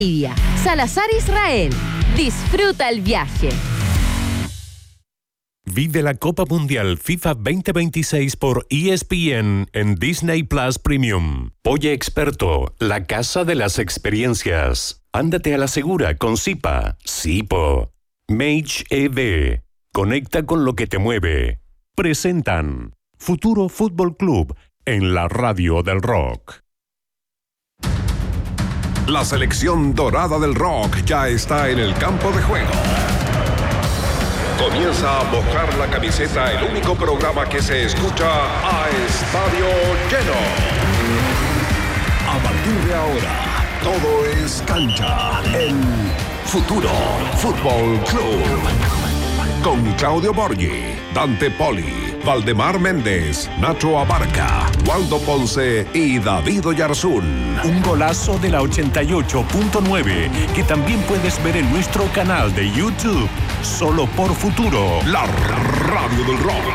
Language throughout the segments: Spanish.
Salazar Israel. Disfruta el viaje. Vive la Copa Mundial FIFA 2026 por ESPN en Disney Plus Premium. Polle Experto, la casa de las experiencias. Ándate a la segura con Zipa, Zipo. Mage EV, conecta con lo que te mueve. Presentan Futuro Fútbol Club en la radio del rock. La selección dorada del rock ya está en el campo de juego. Comienza a mojar la camiseta, el único programa que se escucha a estadio lleno. A partir de ahora, todo es cancha en Futuro Fútbol Club. Con Claudio Borghi, Dante Poli, Valdemar Méndez, Nacho Abarca, Waldo Ponce y David Oyarzún. Un golazo de la 88.9 que también puedes ver en nuestro canal de YouTube. Solo por Futuro, la radio del rock.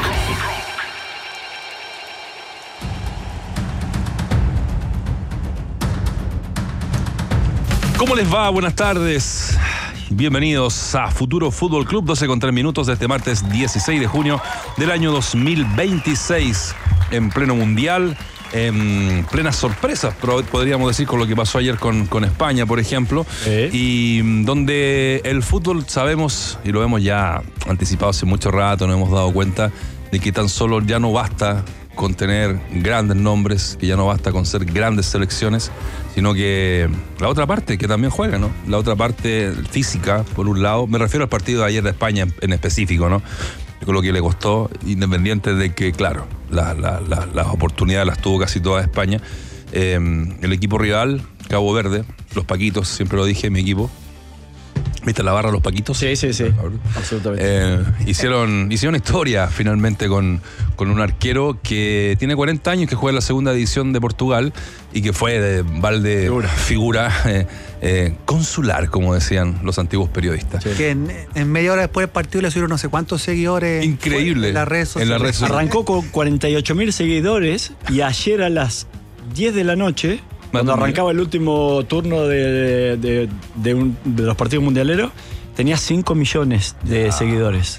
¿Cómo les va? Buenas tardes. Bienvenidos a Futuro Fútbol Club, 12:03 de este martes 16 de junio del año 2026, en pleno mundial, en plenas sorpresas, podríamos decir, con lo que pasó ayer con España, por ejemplo, y donde el fútbol sabemos, y lo hemos ya anticipado hace mucho rato, nos hemos dado cuenta de que tan solo ya no basta con tener grandes nombres, que ya no basta con ser grandes selecciones, sino que la otra parte que también juega, ¿no? La otra parte física, por un lado, me refiero al partido de ayer de España en específico, ¿no? Con lo que le costó, independiente de que, claro, las oportunidades las tuvo casi toda España. El equipo rival, Cabo Verde, los Paquitos, siempre lo dije, mi equipo. ¿Viste la barra de los Paquitos? Sí, absolutamente. Hicieron historia finalmente con un arquero que tiene 40 años, que juega en la segunda división de Portugal y que fue de balde figura consular, como decían los antiguos periodistas. Sí. Que en media hora después del partido le subieron no sé cuántos seguidores. Increíble. En las redes sociales. Arrancó con 48.000 seguidores y ayer a las 10 de la noche, cuando arrancaba el último turno de los partidos mundialeros, tenía 5 millones de seguidores.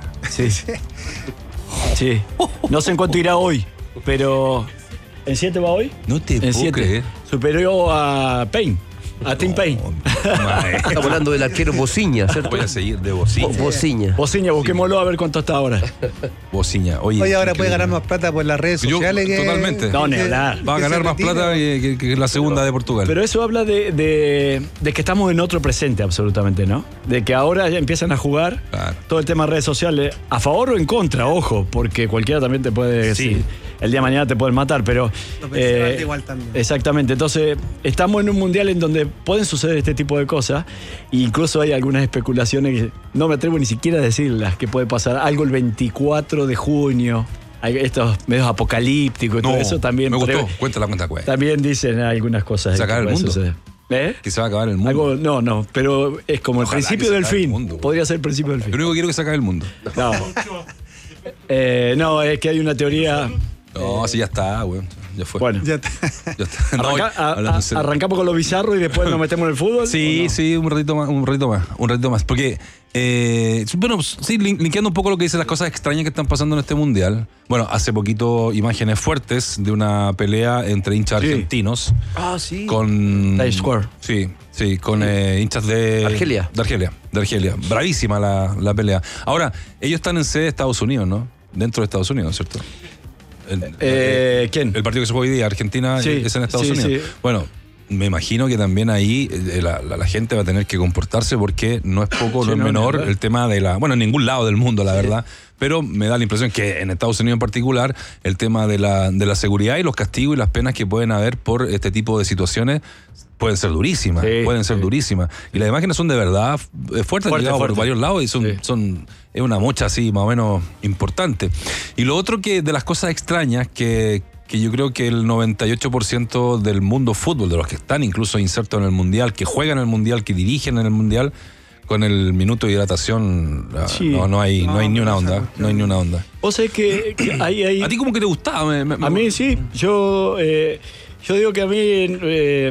Sí. No sé en cuánto irá hoy, pero ¿en 7 va hoy? No te puedo creer. Superó a Payne. A Tim Payne. Estamos hablando del arquero Bociña, ¿cierto? Voy a seguir de Bociña. Bociña, busquémoslo a ver cuánto está ahora. Bociña. Oye, ahora puede ganar más plata por las redes sociales. Totalmente. No, ni hablar. Va a ganar más plata que la segunda de Portugal. Pero eso habla de que estamos en otro presente, absolutamente, ¿no? De que ahora ya empiezan a jugar todo el tema de redes sociales, a favor o en contra, ojo, porque cualquiera también te puede... Sí. El día de mañana te pueden matar, pero... igual también. Exactamente. Entonces, estamos en un mundial en donde pueden suceder este tipo de cosas. E incluso hay algunas especulaciones que no me atrevo ni siquiera a decirlas, que puede pasar algo el 24 de junio. Hay estos medios apocalípticos y todo eso también... Me gustó. Cuenta. También dicen algunas cosas. ¿Se acaba el mundo? Que se va a acabar el mundo. No, pero es como Ojalá el principio del fin. Podría ser el principio del fin. Lo único que quiero es que se acabe el mundo. No, es que hay una teoría... No, sí, ya está, güey. Ya fue. Bueno, ya está. Arrancamos con lo bizarro y después nos metemos en el fútbol. Sí, no? Un ratito más. Porque, linkeando un poco lo que dicen las cosas extrañas que están pasando en este mundial. Bueno, hace poquito imágenes fuertes de una pelea entre hinchas argentinos. Sí. Con... Times Square. Sí, con hinchas de Argelia. De Argelia. Bravísima la pelea. Ahora, ellos están en sede de Estados Unidos, ¿no? Dentro de Estados Unidos, ¿cierto? ¿Quién? El partido que se juega hoy día, Argentina, es en Estados Unidos. Sí. Bueno, me imagino que también ahí la gente va a tener que comportarse porque no es poco, no es menor el tema de bueno, en ningún lado del mundo, la verdad, pero me da la impresión que en Estados Unidos en particular el tema de la seguridad y los castigos y las penas que pueden haber por este tipo de situaciones pueden ser durísimas, durísimas. Y las imágenes son de verdad fuertes, han llegado por varios lados y es una mocha así más o menos importante. Y lo otro que de las cosas extrañas que yo creo que el 98% del mundo fútbol, de los que están incluso insertos en el Mundial, que juegan en el Mundial, que dirigen en el Mundial, con el minuto de hidratación no hay ni una onda. No hay ni una onda. O sea que hay... ¿A ti como que te gustaba? A mí sí. Yo digo que a mí...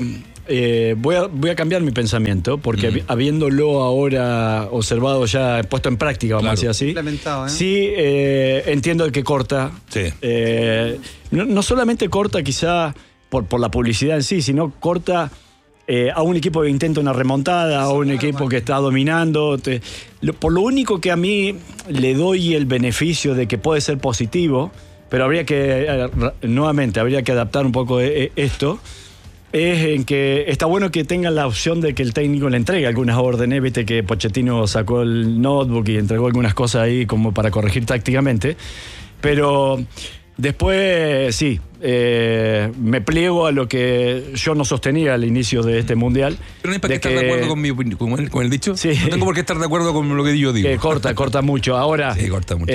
voy a cambiar mi pensamiento, porque habiéndolo ahora observado ya, puesto en práctica, vamos a decir así. Implementado, ¿eh? Sí, entiendo el que corta. Sí. No solamente corta quizá por la publicidad en sí, sino corta a un equipo que intenta una remontada, a un equipo que está dominando. Por lo único que a mí le doy el beneficio de que puede ser positivo, pero habría que, nuevamente, habría que adaptar un poco esto, es en que está bueno que tengan la opción de que el técnico le entregue algunas órdenes. Viste que Pochettino sacó el notebook y entregó algunas cosas ahí como para corregir tácticamente, pero después sí, me pliego a lo que yo no sostenía al inicio de este mundial. Pero no hay para qué estar de acuerdo con mi opinión, con el dicho. Sí. No tengo por qué estar de acuerdo con lo que yo digo. Que corta mucho. Ahora, sí, corta mucho.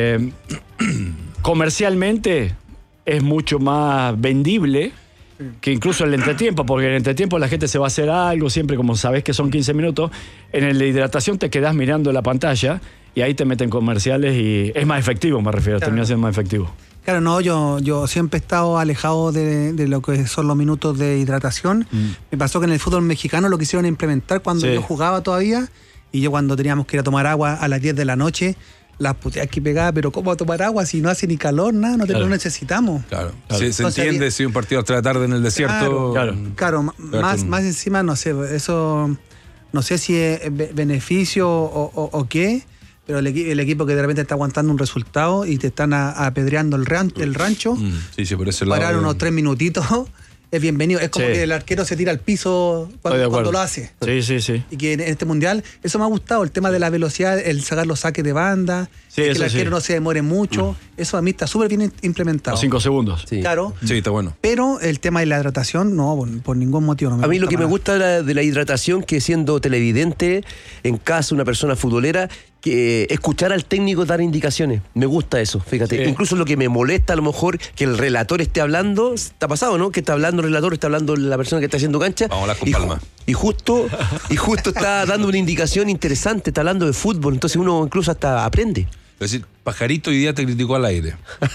Comercialmente es mucho más vendible que incluso el entretiempo, porque en el entretiempo la gente se va a hacer algo, siempre como sabés que son 15 minutos, en el de hidratación te quedás mirando la pantalla y ahí te meten comerciales y es más efectivo, me refiero, termina siendo más efectivo. Claro, no, yo siempre he estado alejado de lo que son los minutos de hidratación. Me pasó que en el fútbol mexicano lo quisieron implementar cuando yo jugaba todavía, y yo cuando teníamos que ir a tomar agua a las 10 de la noche, las puteas que pegaba, pero ¿cómo tomar agua si no hace ni calor, nada? No lo necesitamos. Claro. Sí, se entiende si un partido hasta la tarde en el desierto. Claro, más encima, no sé, eso no sé si es beneficio o qué, pero el equipo que de repente está aguantando un resultado y te están apedreando el rancho, sí, por ese lado. Parar unos 3 minutitos es bienvenido. Es como que el arquero se tira al piso cuando lo hace. Sí. Y que en este mundial, eso me ha gustado, el tema de la velocidad, el sacar los saques de banda, que el arquero no se demore mucho. Eso a mí está súper bien implementado. Los 5 segundos. Sí. Claro. Sí, está bueno. Pero el tema de la hidratación, no, por ningún motivo. No me a mí gusta lo que me gusta de la hidratación, que siendo televidente, en casa, una persona futbolera, que escuchar al técnico dar indicaciones. Me gusta eso, fíjate. Sí. Incluso lo que me molesta a lo mejor que el relator esté hablando, está pasado, ¿no? Que está hablando el relator, está hablando la persona que está haciendo cancha. Vamos a hablar con Palma. Y justo está dando una indicación interesante, está hablando de fútbol, entonces uno incluso hasta aprende. Es decir, Pajarito hoy día te criticó al aire.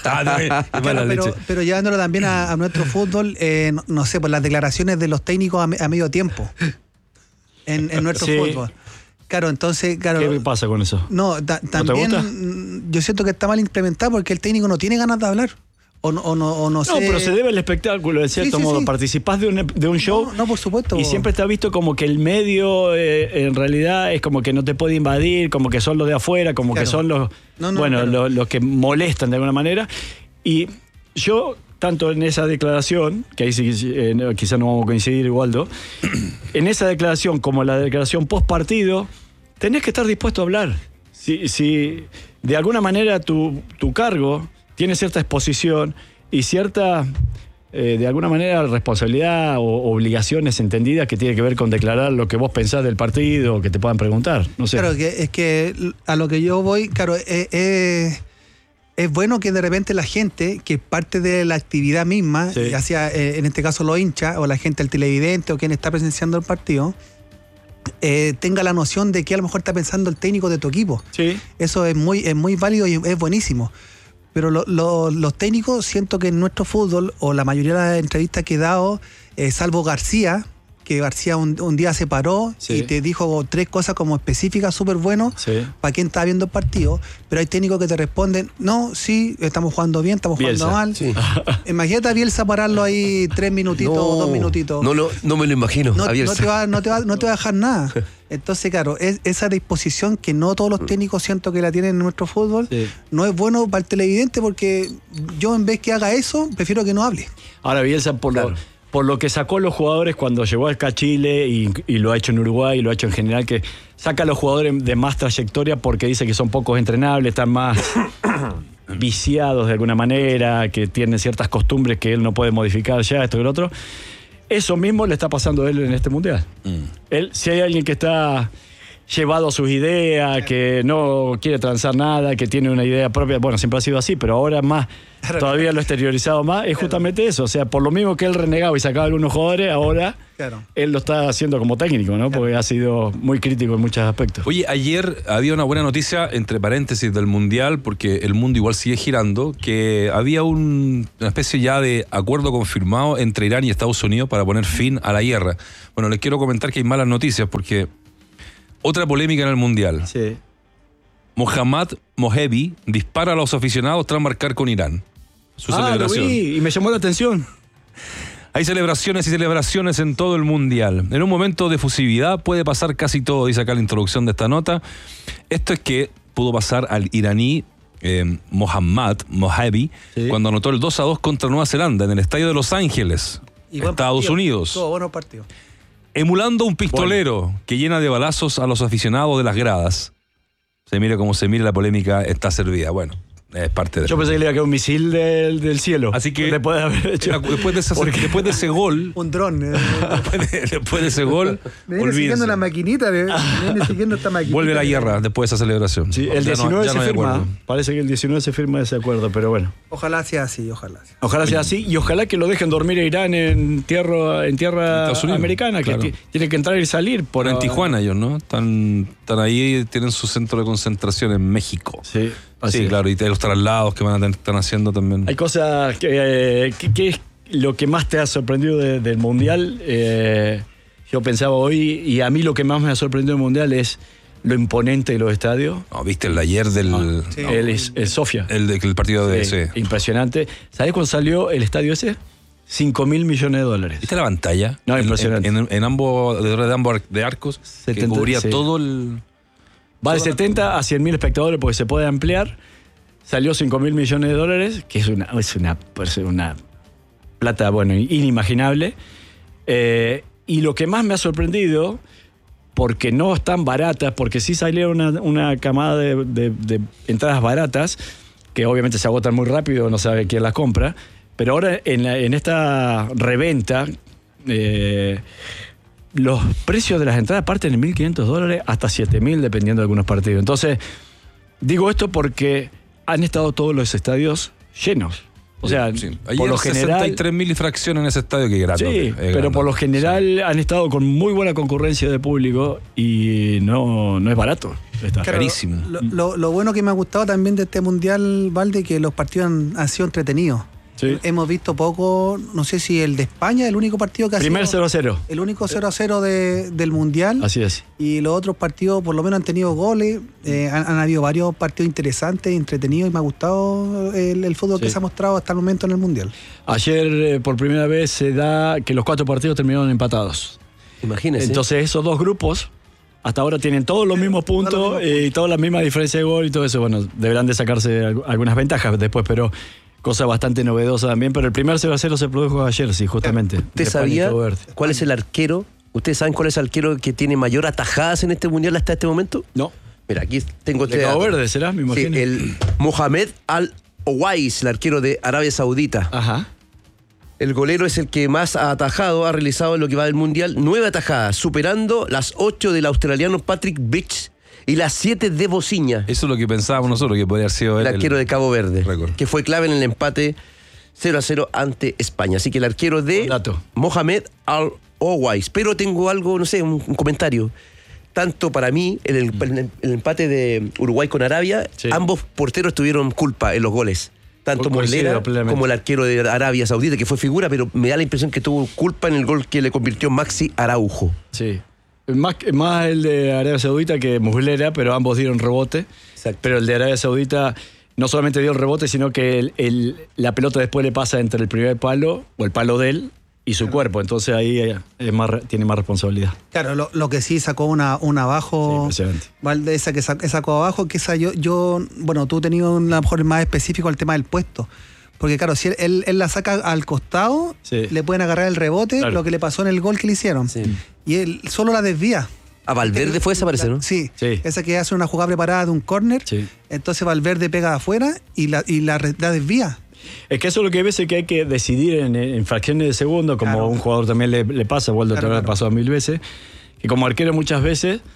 Pero llevándolo también a nuestro fútbol, no sé, por las declaraciones de los técnicos a medio tiempo en nuestro fútbol. Claro, entonces, claro. ¿Qué pasa con eso? No, también yo siento que está mal implementado porque el técnico no tiene ganas de hablar. No sé. No, pero se debe al espectáculo, de cierto modo. Participás de un show. No, por supuesto. Y siempre está visto como que el medio, en realidad, es como que no te puede invadir, como que son los de afuera, como que son los los que molestan de alguna manera. Y yo, tanto en esa declaración, que ahí sí, quizás no vamos a coincidir, Waldo, en esa declaración como en la declaración post partido, tenés que estar dispuesto a hablar. Si de alguna manera tu cargo tiene cierta exposición y cierta, de alguna manera, responsabilidad o obligaciones entendidas que tiene que ver con declarar lo que vos pensás del partido o que te puedan preguntar. No sé. Claro, es que a lo que yo voy, claro, es bueno que de repente la gente, que es parte de la actividad misma, ya sea en este caso los hinchas o la gente, el televidente o quien está presenciando el partido, tenga la noción de que a lo mejor está pensando el técnico de tu equipo. Sí. Eso es muy válido y es buenísimo. Pero los técnicos, siento que en nuestro fútbol, o la mayoría de las entrevistas que he dado, salvo García, que García un día se paró y te dijo 3 cosas como específicas, súper bueno, para quien está viendo el partido, pero hay técnicos que te responden, no, sí, estamos jugando bien, estamos jugando mal. Sí. Imagínate a Bielsa pararlo ahí 3 minutitos, 2 minutitos. No me lo imagino. No te va a dejar nada. Entonces, claro, esa disposición que no todos los técnicos siento que la tienen en nuestro fútbol, no es bueno para el televidente, porque yo, en vez que haga eso, prefiero que no hable. Ahora, Bielsa, por lo que sacó a los jugadores cuando llegó acá a Chile y lo ha hecho en Uruguay y lo ha hecho en general, que saca a los jugadores de más trayectoria porque dice que son pocos entrenables, están más viciados de alguna manera, que tienen ciertas costumbres que él no puede modificar ya, esto y lo otro. Eso mismo le está pasando a él en este mundial. Él, si hay alguien que está llevado sus ideas, que no quiere transar nada, que tiene una idea propia. Bueno, siempre ha sido así, pero ahora más, todavía lo ha exteriorizado más. Es justamente eso. O sea, por lo mismo que él renegaba y sacaba a algunos jugadores, ahora él lo está haciendo como técnico, ¿no? Porque ha sido muy crítico en muchos aspectos. Oye, ayer había una buena noticia, entre paréntesis, del Mundial, porque el mundo igual sigue girando, que había una especie ya de acuerdo confirmado entre Irán y Estados Unidos para poner fin a la guerra. Bueno, les quiero comentar que hay malas noticias, porque otra polémica en el Mundial. Sí. Mohammad Mohebi dispara a los aficionados tras marcar con Irán. Su celebración. Lo vi y me llamó la atención. Hay celebraciones y celebraciones en todo el Mundial. En un momento de efusividad puede pasar casi todo, dice acá la introducción de esta nota. Esto es que pudo pasar al iraní Mohammad Mohebi cuando anotó el 2-2 contra Nueva Zelanda en el estadio de Los Ángeles, Estados Unidos. Todo buenos partidos. Emulando un pistolero que llena de balazos a los aficionados de las gradas. Se mire como se mire, la polémica está servida. Bueno, es parte de... Yo pensé que le iba a caer un misil del cielo. Así que le puede haber hecho. Después de ese gol... Un dron. Después de ese gol, me viene siguiendo la maquinita. Me viene siguiendo esta maquinita. Vuelve la guerra después de esa celebración. Sí, el 19 se firma. Parece que el 19 se firma ese acuerdo, pero bueno. Ojalá sea así, ojalá. Ojalá sea así y ojalá que lo dejen dormir a Irán en tierra americana, claro. Que tiene que entrar y salir. En Tijuana ellos, ¿no? Están ahí, tienen su centro de concentración en México. Sí. Sí, claro, y los traslados que están haciendo también. Hay cosas que es lo que más te ha sorprendido del Mundial. Yo pensaba hoy, y a mí lo que más me ha sorprendido del Mundial es lo imponente de los estadios. No, ¿viste el ayer del... El Sofía. El partido de ese. Impresionante. ¿Sabés cuándo salió el estadio ese? $5.000 millones. ¿Viste la pantalla? No, impresionante. En ambos de arcos, 70, que cubría todo el... Va de 70 a 100.000 espectadores porque se puede ampliar. Salió $5.000 millones, que es una plata, bueno, inimaginable. Y lo que más me ha sorprendido, porque no están baratas, porque sí salieron una camada de entradas baratas, que obviamente se agotan muy rápido, no sabe quién las compra. Pero ahora en esta reventa... los precios de las entradas parten en $1.500 hasta $7.000 dependiendo de algunos partidos. Entonces, digo esto porque han estado todos los estadios llenos. O sea, por lo general... 63.000 y fracción en ese estadio, que grande. Sí, pero por lo general han estado con muy buena concurrencia de público y no es barato. Está carísimo. Lo bueno que me ha gustado también de este Mundial, Valde, que los partidos han sido entretenidos. Sí. Hemos visto poco, no sé si el de España, el único partido que ha sido... Primer 0-0. El único 0-0 del Mundial. Así es. Y los otros partidos por lo menos han tenido goles. Han habido varios partidos interesantes, entretenidos, y me ha gustado el fútbol que se ha mostrado hasta el momento en el Mundial. Ayer por primera vez se da que los 4 partidos terminaron empatados. Imagínense. Entonces esos dos grupos hasta ahora tienen todos los mismos puntos y toda la misma diferencia de gol y todo eso. Bueno, deberán de sacarse algunas ventajas después, pero... cosa bastante novedosa también, pero el primer 0-0 se produjo ayer, sí, justamente. ¿Usted sabía cuál es el arquero? ¿Ustedes saben cuál es el arquero que tiene mayor atajadas en este Mundial hasta este momento? No. Mira, aquí tengo este dato. Cabo Verde, ¿será? Me imagino. Sí, el Mohamed Al-Owais, el arquero de Arabia Saudita. Ajá. El golero es el que más ha atajado, ha realizado en lo que va del Mundial, 9 atajadas, superando las 8 del australiano Patrick Beach y las 7 de Bociña. Eso es lo que pensábamos nosotros, que podría haber sido el arquero de Cabo Verde, récord, que fue clave en el empate 0-0 ante España. Así que el arquero de Mohamed Al-Owais. Pero tengo algo, no sé, un comentario. Tanto para mí, el empate de Uruguay con Arabia, ambos porteros tuvieron culpa en los goles. Tanto Molera como el arquero de Arabia Saudita, que fue figura, pero me da la impresión que tuvo culpa en el gol que le convirtió Maxi Araujo. Sí. Más el de Arabia Saudita que Muslera, pero ambos dieron rebote. Exacto. Pero el de Arabia Saudita no solamente dio el rebote, sino que la pelota después le pasa entre el primer palo, o el palo de él, y su cuerpo. Entonces ahí tiene más responsabilidad. Claro, lo que sí sacó una abajo. Sí, impresionante. Valde, esa que sacó abajo, que esa bueno, tú tenías a lo mejor más específico el tema del puesto. Porque claro, si él la saca al costado, le pueden agarrar el rebote, lo que le pasó en el gol que le hicieron. Sí. Y él solo la desvía. A Valverde fue esa, parece, ¿no? Sí, esa que hace una jugada preparada de un córner. Sí. Entonces Valverde pega de afuera y la desvía. Es que eso es lo que hay veces que hay que decidir en fracciones de segundo, como un jugador también le pasa, Waldo le pasó 1000 veces, que como arquero muchas veces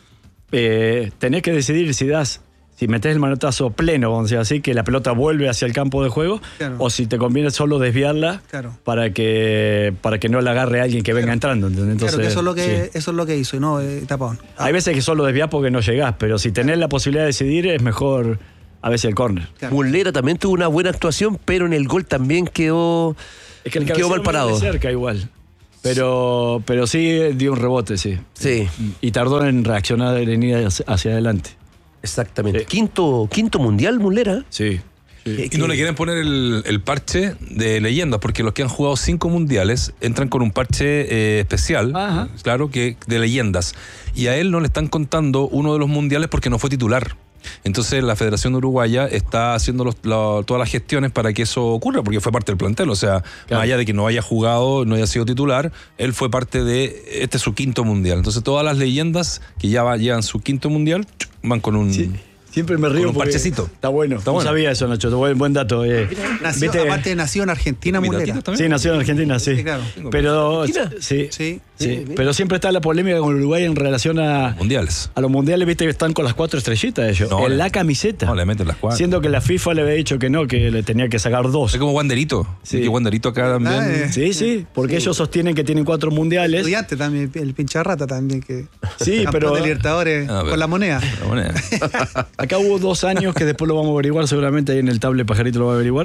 tenés que decidir si metés el manotazo pleno, vamos a decir así, que la pelota vuelve hacia el campo de juego, claro, o si te conviene solo desviarla, claro, para que no la agarre alguien que venga entrando. ¿Entendés? Entonces, claro, que sí, eso es lo que hizo, ¿no? Tapón. Hay veces que solo desviás porque no llegás, pero si tenés la posibilidad de decidir, es mejor a veces el córner. Claro. Muslera también tuvo una buena actuación, pero en el gol también quedó mal parado. Cerca igual. Pero sí dio un rebote, sí. Sí. Y tardó en reaccionar, en ir hacia adelante. Exactamente. Sí. Quinto mundial, Muslera. Sí. Y no le quieren poner el parche de leyendas, porque los que han jugado 5 mundiales entran con un parche especial, Ajá, claro, que de leyendas. Y a él no le están contando uno de los mundiales porque no fue titular. Entonces la Federación Uruguaya está haciendo todas las gestiones para que eso ocurra, porque fue parte del plantel. O sea, claro, más allá de que no haya jugado, no haya sido titular, él fue parte de este es su 5.º mundial. Entonces todas las leyendas que ya llevan su 5.º mundial van con un... Sí. Siempre me río con un porque parchecito. Está bueno. No sabía eso, Nacho. Buen dato. Aparte nació en Argentina, Muslera. Sí, nació en Argentina, sí. Sí, claro. Pero Sí. sí. Pero siempre está la polémica con Uruguay en relación a mundiales. los mundiales, viste que están con las 4 estrellitas ellos. No, en la camiseta. No, le meten las 4. Siendo que la FIFA le había dicho que no, que le tenía que sacar 2. Es como Wanderito. Sí. Que Wanderito acá también. Sí, porque ellos sostienen que tienen 4 mundiales. Estudiante también, el pincharrata también, que Sí, campeón pero de Libertadores con la moneda. La moneda. acá hubo 2 años que después lo vamos a averiguar, seguramente ahí en el tablet Pajarito lo va a averiguar,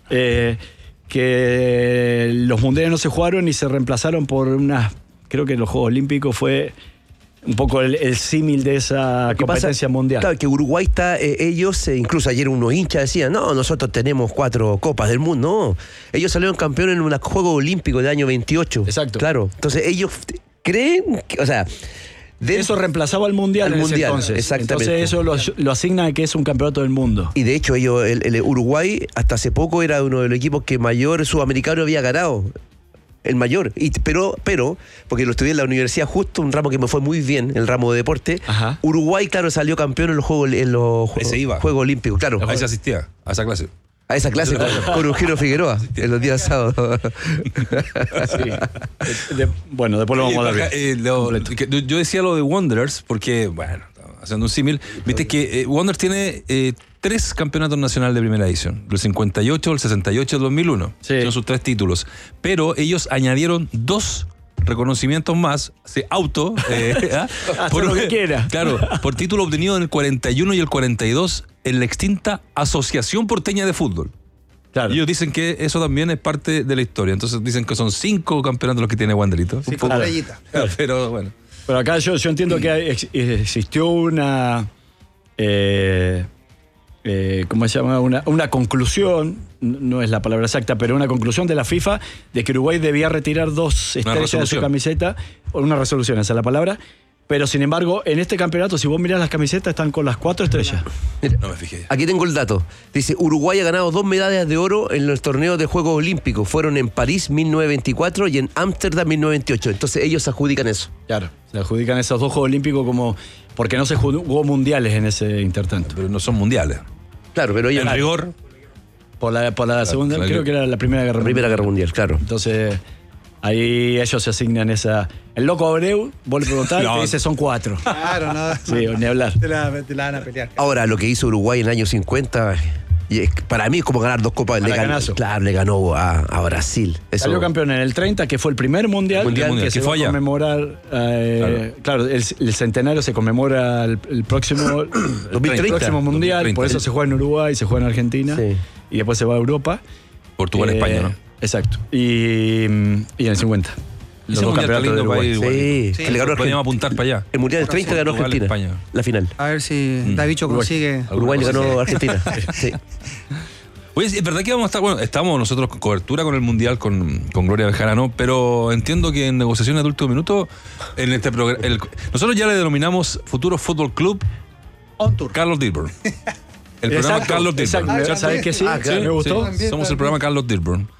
que los mundiales no se jugaron y se reemplazaron por creo que los Juegos Olímpicos fue un poco el símil de esa competencia mundial. Claro, que Uruguay está, ellos, incluso ayer unos hinchas decían, no, nosotros tenemos 4 copas del mundo. No, ellos salieron campeones en unos Juegos Olímpicos del año 28. Exacto. Claro, entonces ellos creen, que, o sea... Eso reemplazaba al mundial en ese entonces. Exactamente. Entonces eso lo asigna a que es un campeonato del mundo. Y de hecho ellos, el Uruguay hasta hace poco era uno de los equipos que mayor sudamericano había ganado. El mayor. Pero, porque lo estudié en la universidad justo, un ramo que me fue muy bien, el ramo de deporte. Ajá. Uruguay, claro, salió campeón en los Juegos Olímpicos, claro. Ahí se asistía a esa clase. A esa clase con Eugenio Figueroa en los días sábados. Sí. Bueno, después lo vamos a dar. Yo decía lo de Wanderers porque, bueno, haciendo un símil, viste que Wanderers tiene 3 campeonatos nacionales de primera edición, el 58, el 68 y el 2001. Sí. Son sus 3 títulos. Pero ellos añadieron 2 reconocimientos más, por lo que quiera. Claro, por título obtenido en el 41 y el 42 en la extinta Asociación Porteña de Fútbol. Claro. Y ellos dicen que eso también es parte de la historia. Entonces dicen que son 5 campeonatos los que tiene Wanderito. Sí, con estrellita. Pero bueno. Pero acá yo entiendo que existió una... ¿cómo se llama? Una conclusión, no es la palabra exacta, pero una conclusión de la FIFA de que Uruguay debía retirar 2 estrellas de su camiseta, o una resolución, esa es la palabra, pero sin embargo, en este campeonato, si vos mirás las camisetas, están con las 4 estrellas. Mira, no me fijé. Aquí tengo el dato. Dice, Uruguay ha ganado 2 medallas de oro en los torneos de Juegos Olímpicos. Fueron en París 1924 y en Ámsterdam 1928. Entonces ellos adjudican eso. Claro, se adjudican esos 2 Juegos Olímpicos porque no se jugó mundiales en ese intertanto. Pero no son mundiales. Claro, pero ellos... En rigor. Por la segunda, creo que era la Primera Guerra Mundial. Primera Guerra Mundial, claro. Entonces, ahí ellos se asignan esa... El loco Abreu, vos le preguntás, te dice son 4. Claro, no. Sí, ni hablar. Te la van a pelear. Ahora, lo que hizo Uruguay en el año 50, para mí es como ganar 2 copas. Le ganó a Brasil. Eso. Salió campeón en el 30, que fue el primer mundial que se va a conmemorar. Claro, el centenario se conmemora el próximo, 2030. El próximo mundial, 2030. por eso se juega en Uruguay, se juega en Argentina, Sí. y después se va a Europa. Portugal, España, ¿no? Exacto. Y en el 50. Los Ese dos mundial campeonatos de está lindo Uruguay. para ir, Sí, que le ganó podríamos apuntar para allá. El mundial del 30 ganó Portugal, Argentina. España. La final. A ver si Davicho consigue. Uruguay le ganó a Argentina. Sí. Oye, es verdad que vamos a estar, bueno, estamos nosotros con cobertura con el Mundial con Gloria Bejarano, pero entiendo que en negociaciones de último minuto, en este programa, nosotros ya le denominamos Futuro Fútbol Club On Tour. Carlos Dilburn. El programa Exacto, Carlos Dilburn. exacto. ¿Sabes qué sí? Ah, claro. Me gustó. Sí, somos el programa Carlos Dilburn.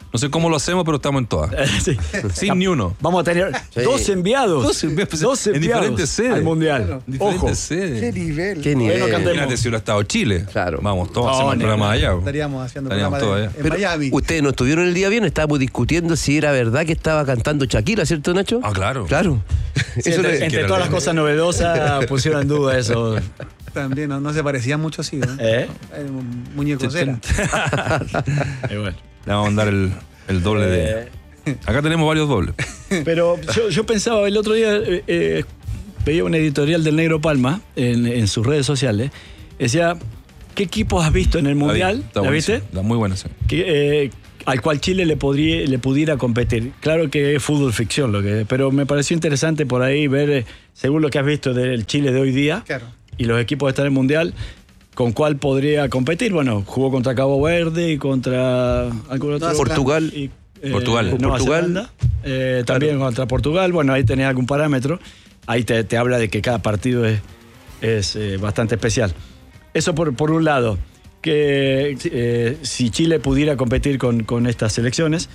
No sé cómo lo hacemos, pero estamos en todas. Sí. Sin ni uno. Vamos a tener Sí. dos enviados. Dos enviados en diferentes sedes. al Mundial. Claro. Diferentes Ojo. sedes. Qué nivel. Qué nivel. Bueno, cantemos. Imagínate si hubiera estado Chile. Claro. Vamos, todos No, hacemos el ni programa allá. po. Estaríamos haciendo Estaríamos programa todos allá. en Miami. Ustedes no estuvieron el día viernes, estábamos discutiendo si era verdad que estaba cantando Shakira, ¿cierto, Nacho? Ah, claro. Claro. Sí, Eso no es- entre todas las cosas novedosas pusieron en duda eso. También no se parecía mucho así, ¿no? Un muñeco cera. Bueno. Le vamos a mandar el doble de. Acá tenemos varios dobles. Pero yo pensaba, el otro día veía un editorial del Negro Palma en sus redes sociales. Decía, ¿qué equipos has visto en el Mundial? Está ¿La buenísimo. viste? Está muy buena, sí. Al cual Chile le pudiera competir. Claro que es fútbol ficción pero me pareció interesante por ahí ver, según lo que has visto del Chile de hoy día, Claro. y los equipos que están en el Mundial, con cuál podría competir. Bueno, jugó contra Cabo Verde y contra algún otro. Portugal. Y, Portugal. Nueva Portugal. Zelanda, también contra Portugal. Bueno, ahí tenés algún parámetro. Ahí te habla de que cada partido es bastante especial. Eso por un lado. Que si Chile pudiera competir con estas selecciones.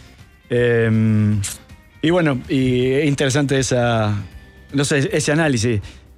Y bueno, y es interesante ese análisis.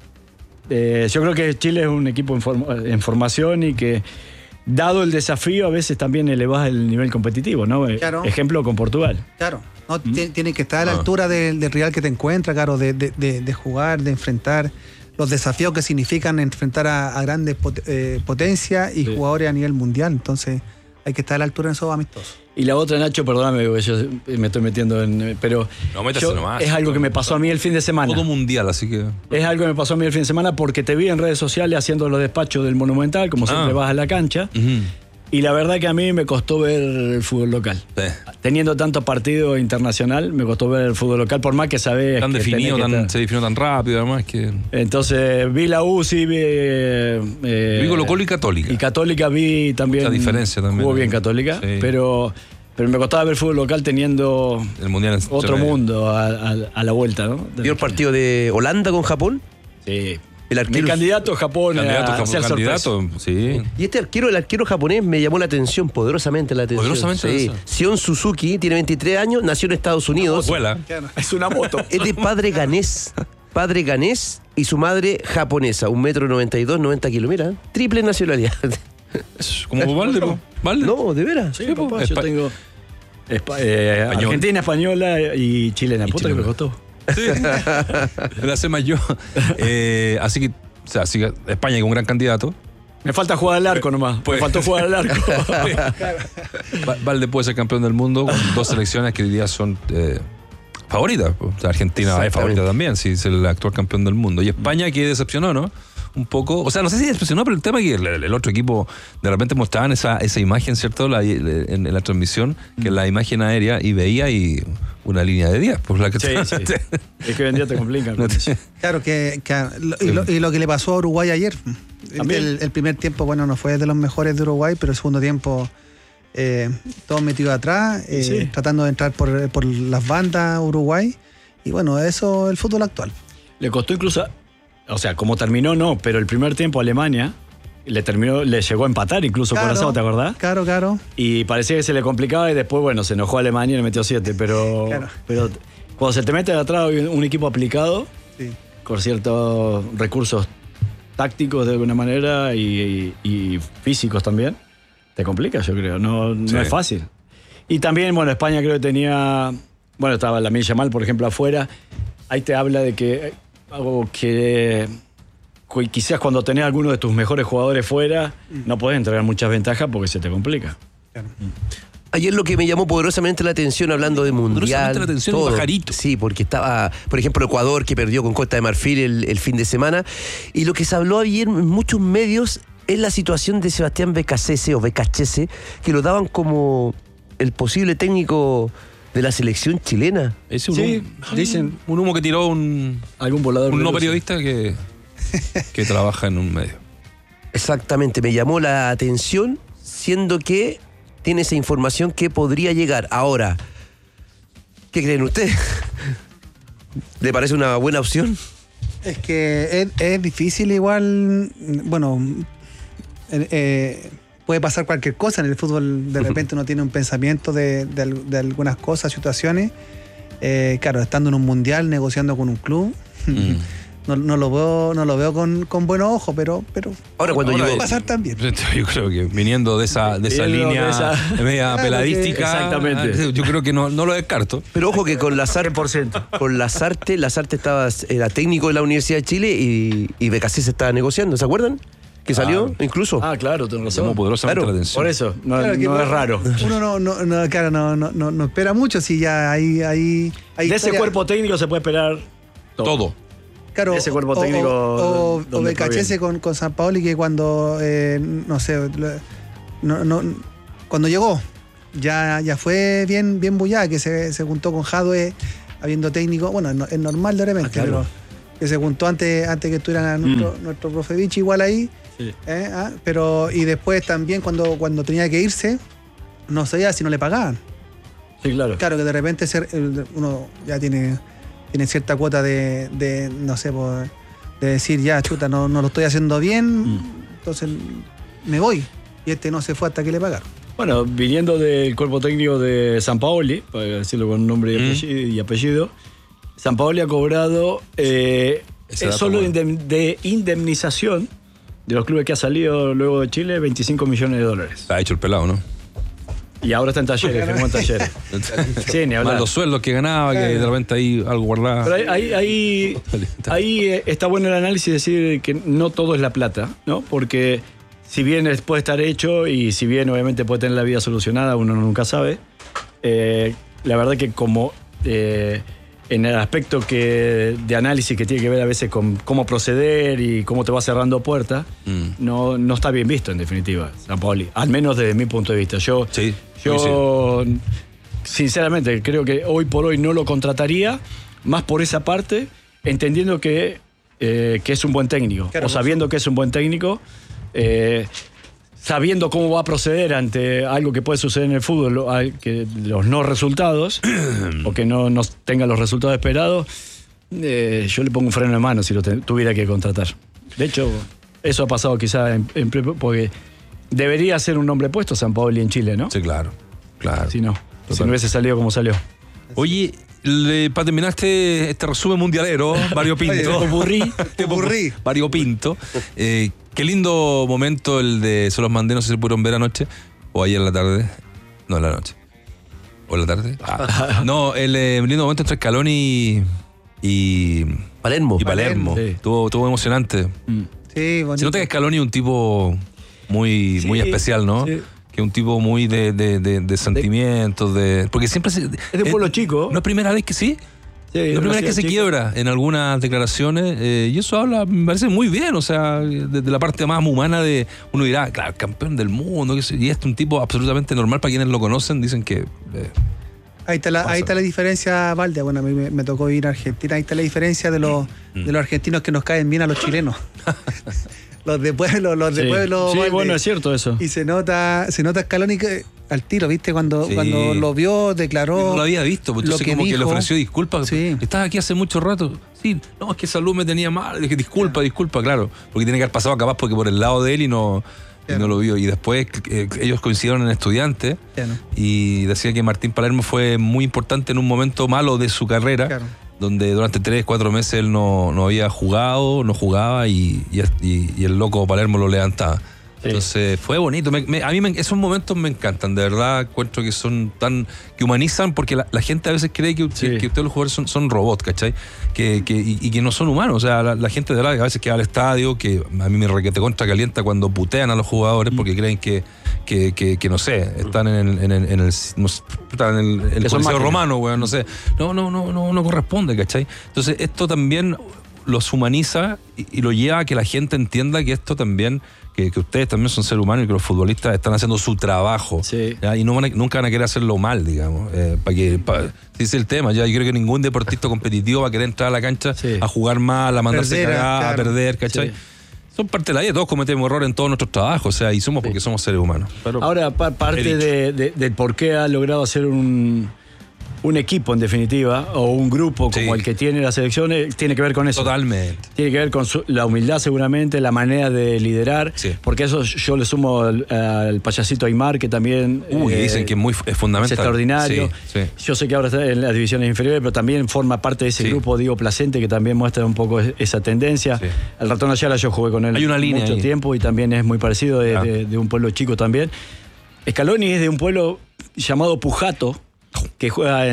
Yo creo que Chile es un equipo en formación y que, dado el desafío, a veces también elevás el nivel competitivo, ¿no? Claro. Ejemplo con Portugal. Claro. No, tiene que estar a la altura del rival que te encuentra, claro, de jugar, de enfrentar los desafíos que significan enfrentar a grandes potencias y jugadores a nivel mundial. Entonces hay que estar a la altura en esos amistosos. Y la otra, Nacho, perdóname, porque yo me estoy metiendo en... Pero No, métase nomás. es algo que me pasó a mí el fin de semana. Todo mundial, así que. Es algo que me pasó a mí el fin de semana porque te vi en redes sociales haciendo los despachos del Monumental, como siempre vas a la cancha. Y la verdad que a mí me costó ver el fútbol local. Sí. Teniendo tanto partido internacional, me costó ver el fútbol local, por más que sabés Tan que definido, tenés que estar. se definió tan rápido, además que. Entonces vi la U, sí, vi Colo-Colo y Católica. Y Católica vi también. Mucha diferencia también. Jugó bien Católica, Sí. pero me costaba ver fútbol local teniendo El mundial en otro medio. mundo a la vuelta, ¿no? ¿Vio el partido de Holanda con Japón? Sí. El Mi arquero. candidato a Japón a ser sorpresa. Y Sí. el arquero japonés me llamó la atención, poderosamente la atención. Poderosamente Sí. eso. Sion Suzuki, tiene 23 años, nació en Estados Unidos. Vuela. Es una moto. Es de padre ganés y su madre japonesa, 1,92 m, 90 kilos. Mira, triple nacionalidad. Como Valde, po. Valde. No, de veras. Sí, papá, yo tengo Español. Argentina, española y chilena. Y Puta que me chilena. costó. Sí. La sé más yo. Así que España es un gran candidato. Me falta jugar al arco nomás. Pues- Me faltó jugar al arco. Valde puede ser campeón del mundo con dos selecciones que hoy día son favoritas. O sea, Argentina es favorita también, si es el actual campeón del mundo. Y España que decepcionó, ¿no? Un poco, o sea, no sé si decepcionó, pero el tema es que el otro equipo de repente mostraban esa imagen, ¿cierto? En la transmisión, que es la imagen aérea, y veía y una línea de 10, pues la que Sí. Es que hoy en día te complican. No te- Claro, y lo que le pasó a Uruguay ayer. También. El primer tiempo, bueno, no fue de los mejores de Uruguay, pero el segundo tiempo, todos metidos atrás, Sí. tratando de entrar por las bandas Uruguay. Y bueno, eso es el fútbol actual. Le costó incluso, o sea, como terminó, no, pero el primer tiempo a Alemania le llegó a empatar incluso Curazao, ¿te acordás? Claro. Y parecía que se le complicaba y después, bueno, se enojó a Alemania y le metió 7. Pero cuando se te mete de atrás un equipo aplicado, Sí. con ciertos recursos tácticos de alguna manera y físicos también, te complica, yo creo. No Sí. es fácil. Y también, bueno, España creo que tenía... Bueno, estaba Lamine Yamal, por ejemplo, afuera. Ahí te habla de que quizás cuando tenés alguno de tus mejores jugadores fuera, no podés entregar muchas ventajas porque se te complica. Ayer lo que me llamó poderosamente la atención, hablando de mundial. Poderosamente la atención, un pajarito. Sí, porque estaba, por ejemplo, Ecuador, que perdió con Costa de Marfil el fin de semana. Y lo que se habló ayer en muchos medios es la situación de Sebastián Becachese, que lo daban como el posible técnico de la selección chilena. Es un Sí, humo, dicen. un humo que tiró un Algún volador. no veloz. periodista que trabaja en un medio. Exactamente, me llamó la atención, siendo que tiene esa información que podría llegar. Ahora, ¿qué creen ustedes? ¿Le parece una buena opción? Es que es difícil igual, bueno, puede pasar cualquier cosa en el fútbol. De repente uno tiene un pensamiento de algunas cosas, situaciones. Claro, estando en un mundial, negociando con un club. No lo veo con buenos ojos, pero Ahora cuando puede pasar también. Yo creo que viniendo de esa línea media peladística, exactamente. yo creo que no lo descarto. Pero ojo que con Lazarte, 100%. con Lazarte era técnico de la Universidad de Chile y BKC se estaba negociando, ¿se acuerdan? Que salió incluso. Claro, tenés razón. Llamó poderosamente Claro, la atención. Por eso, no es raro. Uno no espera mucho si ya hay De ese historia. cuerpo técnico se puede esperar Todo. Claro, ese cuerpo técnico o donde BKC con San Paoli, que cuando cuando llegó ya fue bien bullada, que se juntó con Jadwe habiendo técnico. Bueno, es normal de repente, claro. pero que se juntó antes que estuviera nuestro profe Vichy igual ahí. Sí. Pero y después también cuando tenía que irse, no sabía si no le pagaban. Sí, claro. Claro que de repente uno ya tiene cierta cuota de no sé, de decir, ya, chuta, no lo estoy haciendo bien, entonces me voy. Y no se fue hasta que le pagaron. Bueno, viniendo del cuerpo técnico de San Paoli, para decirlo con nombre y apellido, San Paoli ha cobrado solo de indemnización de los clubes que ha salido luego de Chile, $25 millones. Ha hecho el pelado, ¿no? Y ahora está en Talleres, firmó en Talleres. Sí, ni hablar. Más los sueldos que ganaba, que de repente ahí algo guardaba. Pero ahí está bueno el análisis, decir que no todo es la plata, ¿no? Porque si bien puede estar hecho y si bien obviamente puede tener la vida solucionada, uno nunca sabe, la verdad que como en el aspecto de análisis que tiene que ver a veces con cómo proceder y cómo te va cerrando puertas, no está bien visto en definitiva, San Paoli, al menos desde mi punto de vista. Yo sinceramente creo que hoy por hoy no lo contrataría, más por esa parte, entendiendo que es un buen técnico, claro, o sabiendo que es un buen técnico, sabiendo cómo va a proceder ante algo que puede suceder en el fútbol, que los no resultados, o que no tenga los resultados esperados, yo le pongo un freno de mano si lo tuviera que contratar. De hecho, eso ha pasado quizás porque debería ser un nombre puesto San Paoli en Chile, ¿no? Sí, claro. Si no hubiese salido como salió. Oye, para terminar este resumen mundialero, variopinto. Popurrí. Variopinto. Qué lindo momento el de se los mandé, no sé si pudieron ver anoche o ayer en la tarde. No, en la noche. ¿O en la tarde? No, el lindo momento entre Scaloni y Palermo. Palermo. Sí. Estuvo emocionante. Sí, bonito. Se nota que Scaloni es un tipo muy especial, ¿no? Sí. Que es un tipo muy de sentimientos, porque siempre Es de un pueblo chico. No es primera vez que sí. Sí, La primera vez que se quiebra en algunas declaraciones, y eso habla, me parece muy bien, o sea, desde la parte más humana de, uno dirá, claro, campeón del mundo, y este es un tipo absolutamente normal para quienes lo conocen, dicen que... Ahí está la diferencia, Valde. Bueno, a mí me tocó ir a Argentina. Ahí está la diferencia de los argentinos que nos caen bien a los chilenos. Los de pueblo, Sí, Valde. bueno, es cierto eso. Y se nota Scaloni al tiro, ¿viste? Cuando lo vio, declaró. No lo había visto, pues entonces como que le ofreció disculpas. Sí. Estás aquí hace mucho rato. Sí, no, es que salud me tenía mal. Dije, disculpa, claro. Porque tiene que haber pasado capaz porque por el lado de él y no lo vio. Y después ellos coincidieron en Estudiantes. Claro. Y decía que Martín Palermo fue muy importante en un momento malo de su carrera. Claro. Donde durante 3-4 meses él no había jugado, no jugaba y el loco Palermo lo levantaba. Sí. Entonces fue bonito. A mí esos momentos me encantan, de verdad encuentro que son que humanizan, porque la gente a veces cree que ustedes los jugadores son robots, ¿cachai? Y que no son humanos. O sea, la gente de verdad a veces que va al estadio, que a mí me requete contra calienta cuando putean a los jugadores porque creen que no sé, están en el Coliseo Romano, weón, no sé. No corresponde, ¿cachai? Entonces esto también los humaniza y lo lleva a que la gente entienda que esto también, que ustedes también son seres humanos y que los futbolistas están haciendo su trabajo. Sí. Y nunca van a querer hacerlo mal, digamos. Ese es el tema. Yo creo que ningún deportista competitivo va a querer entrar a la cancha a jugar mal, a mandarse cagada, a perder, ¿cachai? Sí. Son parte de la vida, todos cometemos errores en todos nuestros trabajos, o sea, y somos porque somos seres humanos. Pero ahora, parte del por qué ha logrado hacer un un equipo en definitiva, o un grupo como el que tiene la selección, tiene que ver con eso. Totalmente. Tiene que ver con la humildad seguramente, la manera de liderar, porque eso yo le sumo al payasito Aymar, que también dicen que es fundamental. Es extraordinario. Yo sé que ahora está en las divisiones inferiores, pero también forma parte de ese grupo Diego Placente, que también muestra un poco esa tendencia. El Ratón Ayala, yo jugué con él mucho tiempo y también es muy parecido, de un pueblo chico también. Scaloni es de un pueblo llamado Pujato, que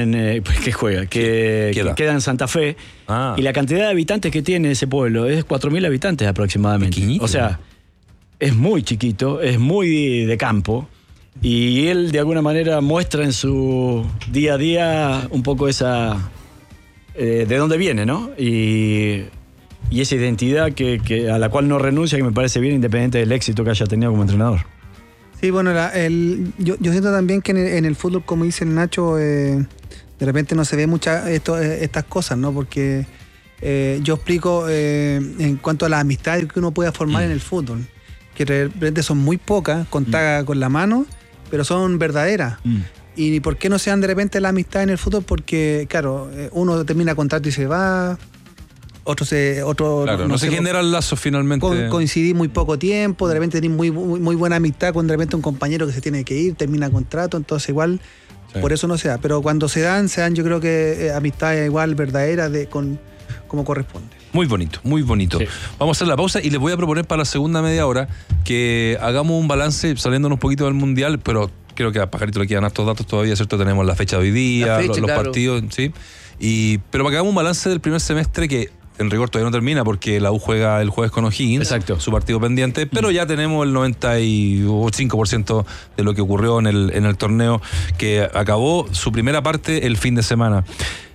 queda en Santa Fe, y la cantidad de habitantes que tiene ese pueblo es 4.000 habitantes aproximadamente. Pequeñito. O sea, es muy chiquito, es muy de campo, y él de alguna manera muestra en su día a día un poco esa de dónde viene, ¿no? Y esa identidad a la cual no renuncia, que me parece bien, independiente del éxito que haya tenido como entrenador. Sí, bueno, yo siento también que en el fútbol, como dice el Nacho, de repente no se ve muchas estas cosas, ¿no? Porque yo explico en cuanto a las amistades que uno puede formar en el fútbol, que de repente son muy pocas, contadas con la mano, pero son verdaderas. ¿Y por qué no se dan de repente las amistades en el fútbol? Porque, claro, uno termina contrato y se va. Otro no se genera el lazo finalmente. Coincidí muy poco tiempo, de repente tenés muy buena amistad con de repente un compañero que se tiene que ir, termina contrato, entonces igual por eso no se da. Pero cuando se dan yo creo que amistades igual verdaderas como corresponde. Muy bonito, muy bonito. Sí. Vamos a hacer la pausa y les voy a proponer para la segunda media hora que hagamos un balance saliéndonos un poquito del Mundial, pero creo que a Pajarito le quedan estos datos todavía, ¿cierto? Tenemos la fecha de hoy día, los partidos, ¿sí? Pero para que hagamos un balance del primer semestre que en rigor todavía no termina porque la U juega el jueves con O'Higgins, su partido pendiente, pero ya tenemos el 95% de lo que ocurrió en el torneo, que acabó su primera parte el fin de semana.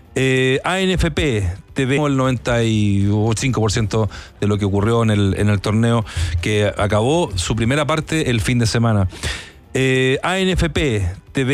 ANFP TV, el 95% de lo que ocurrió en el torneo, que acabó su primera parte el fin de semana. ANFP TV